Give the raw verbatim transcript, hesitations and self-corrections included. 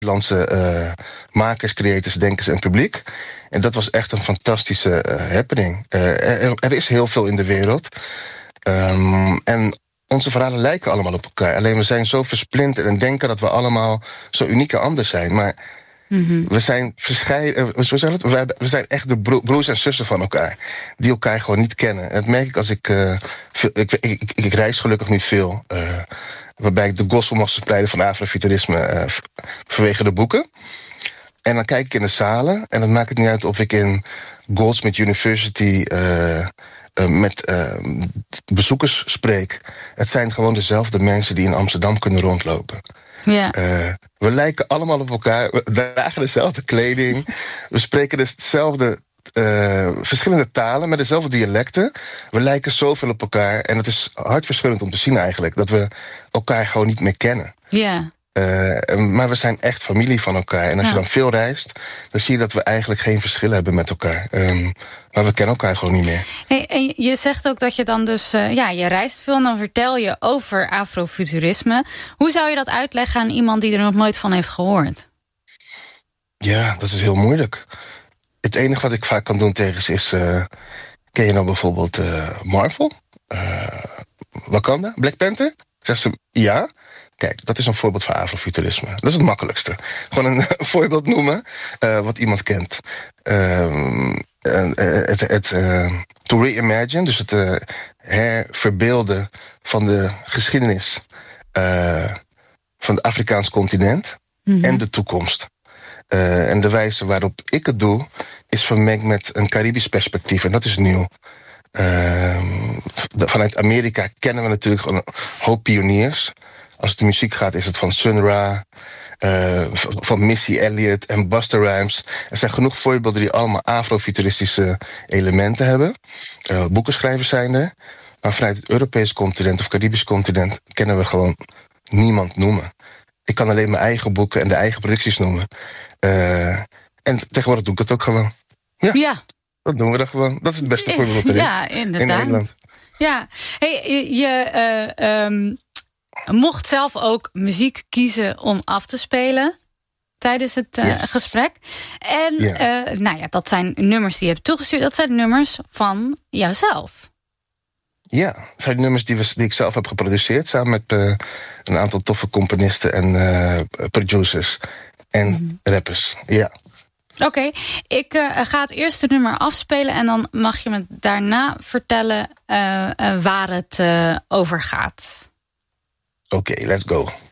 Nederlandse uh, makers, creators, denkers en publiek. En dat was echt een fantastische uh, happening. Uh, er, er is heel veel in de wereld. Um, en onze verhalen lijken allemaal op elkaar. Alleen we zijn zo versplinterd en denken dat we allemaal zo uniek en anders zijn. Maar mm-hmm. we zijn verscheiden. We, we zijn echt de bro- broers en zussen van elkaar. Die elkaar gewoon niet kennen. En dat merk ik als ik. Uh, veel, ik, ik, ik, ik reis gelukkig nu veel. Uh, waarbij ik de gospel mag verspreiden van afrofuturisme uh, vanwege de boeken. En dan kijk ik in de zalen. En dan maakt het niet uit of ik in Goldsmith University Uh, Uh, met uh, bezoekers spreek. Het zijn gewoon dezelfde mensen die in Amsterdam kunnen rondlopen. Ja. Uh, we lijken allemaal op elkaar. We dragen dezelfde kleding. We spreken dezelfde uh, verschillende talen met dezelfde dialecten. We lijken zoveel op elkaar. En het is hartverscheurend om te zien eigenlijk dat we elkaar gewoon niet meer kennen. Ja. Uh, maar we zijn echt familie van elkaar. En als ja. je dan veel reist, dan zie je dat we eigenlijk geen verschil hebben met elkaar. Um, maar we kennen elkaar gewoon niet meer. Hey, en je zegt ook dat je dan dus, uh, ja, je reist veel en dan vertel je over afrofuturisme. Hoe zou je dat uitleggen aan iemand die er nog nooit van heeft gehoord? Ja, dat is heel moeilijk. Het enige wat ik vaak kan doen tegen ze is, uh, ken je nou bijvoorbeeld uh, Marvel? Uh, Wakanda? Black Panther? Zegt ze, ja. Kijk, dat is een voorbeeld van afrofuturisme. Dat is het makkelijkste. Gewoon een voorbeeld noemen uh, wat iemand kent. Um, uh, het, het, uh, to reimagine, dus het uh, herverbeelden van de geschiedenis uh, van het Afrikaans continent mm-hmm. en de toekomst. Uh, en de wijze waarop ik het doe, is vermengd met een Caribisch perspectief. En dat is nieuw. Uh, vanuit Amerika kennen we natuurlijk gewoon een hoop pioniers. Als het de muziek gaat, is het van Sun Ra, uh, van Missy Elliott en Busta Rhymes. Er zijn genoeg voorbeelden die allemaal afrofuturistische elementen hebben. Uh, boekenschrijvers zijn er. Maar vanuit het Europese continent of Caribisch continent kennen we gewoon niemand noemen. Ik kan alleen mijn eigen boeken en de eigen producties noemen. Uh, en tegenwoordig doe ik dat ook gewoon. Ja, ja. Dat doen we dan gewoon. Dat is het beste voorbeeld wat er is. Ja, inderdaad. In Nederland. Ja, hey, je... je uh, um... mocht zelf ook muziek kiezen om af te spelen tijdens het uh, yes. gesprek. En yeah. uh, nou ja, dat zijn nummers die je hebt toegestuurd. Dat zijn nummers van jouzelf. Ja, dat zijn nummers die, we, die ik zelf heb geproduceerd. Samen met uh, een aantal toffe componisten en uh, producers. En mm. rappers, ja. Oké, okay. ik uh, ga het eerste nummer afspelen en dan mag je me daarna vertellen uh, uh, waar het uh, over gaat. Oké, okay, let's go.